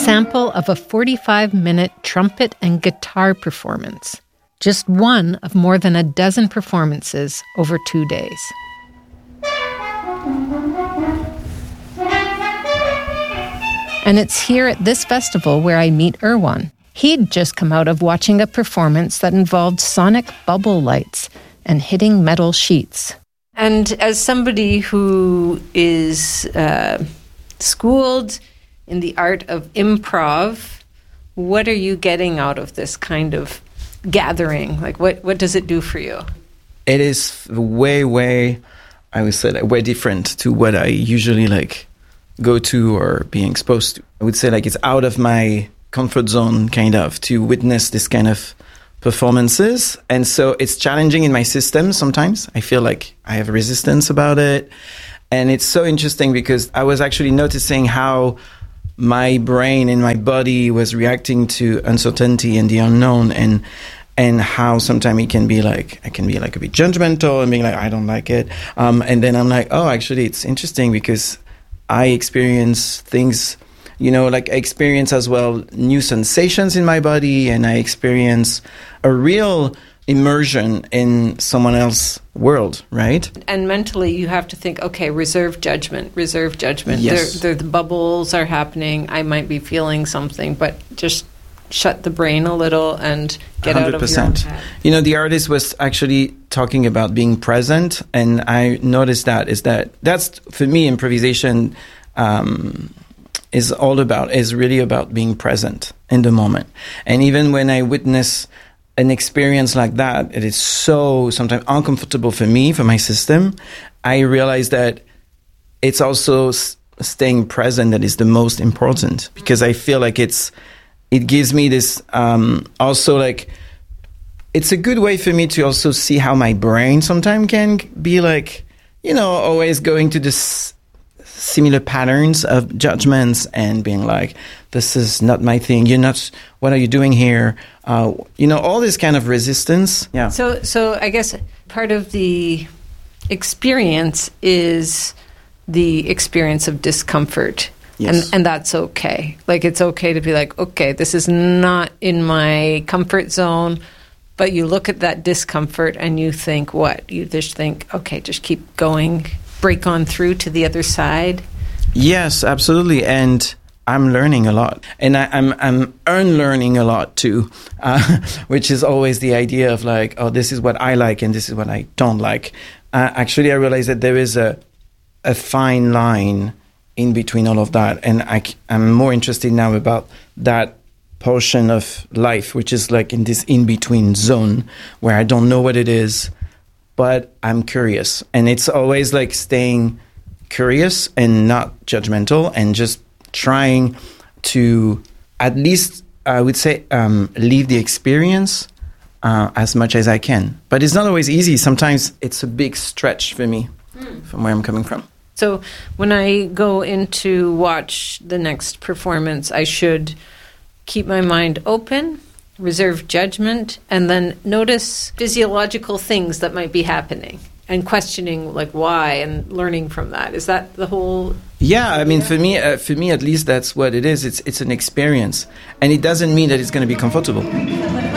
sample of a 45-minute trumpet and guitar performance, just one of more than a dozen performances over 2 days. And it's here at this festival where I meet Erwan. He'd just come out of watching a performance that involved sonic bubble lights and hitting metal sheets. And as somebody who is schooled in the art of improv, what are you getting out of this kind of gathering? Like, what does it do for you? It is way, I would say, way different to what I usually go to or being exposed to. I would say it's out of my comfort zone kind of to witness this kind of performances. And so it's challenging in my system sometimes. I feel like I have resistance about it. And it's so interesting because I was actually noticing how my brain and my body was reacting to uncertainty and the unknown, and how sometimes it can be I can be a bit judgmental and being I don't like it. And then I'm oh, actually it's interesting because I experience things, I experience as well new sensations in my body, and I experience a real immersion in someone else's world, right? And mentally you have to think, okay, reserve judgment. Yes. The bubbles are happening. I might be feeling something, but just shut the brain a little and get 100%. Out of your own head. The artist was actually talking about being present, and I noticed that's for me, improvisation is really about being present in the moment. And even when I witness an experience like that, it is so sometimes uncomfortable for me, for my system, I realize that it's also staying present that is the most important, because I feel like it gives me this also it's a good way for me to also see how my brain sometimes can be always going to this similar patterns of judgments and being this is not my thing, what are you doing here? All this kind of resistance. Yeah. So I guess part of the experience is the experience of discomfort. Yes. And that's okay. It's okay to be okay, this is not in my comfort zone, but you look at that discomfort and you think what? You just think, okay, just keep going, break on through to the other side. Yes, absolutely. And I'm learning a lot, and I'm unlearning a lot too, which is always the idea of oh, this is what I like and this is what I don't like. Actually, I realize that there is a fine line in between all of that, and I'm more interested now about that portion of life, which is in this in-between zone where I don't know what it is, but I'm curious. And it's always staying curious and not judgmental, and just trying to at least, I would say, live the experience as much as I can. But it's not always easy. Sometimes it's a big stretch for me from where I'm coming from. So when I go in to watch the next performance, I should keep my mind open, reserve judgment, and then notice physiological things that might be happening and questioning why and learning from that. Is that the whole? Yeah, I mean, for me at least, that's what it is. It's an experience, and it doesn't mean that it's going to be comfortable.